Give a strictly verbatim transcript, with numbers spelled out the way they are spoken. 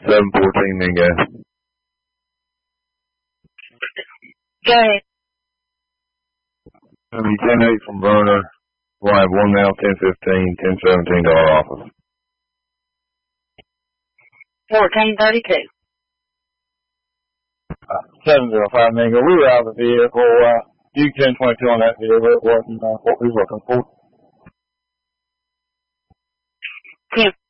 seven fourteen, then go. Go ahead. It'll be ten eight from Verner. We'll have one now, ten fifteen, ten seventeen to our office. fourteen thirty-two. Uh, seven zero five, then go. We were out of the vehicle. Uh, Duke ten twenty-two on that vehicle. It wasn't uh, what we were looking for. ten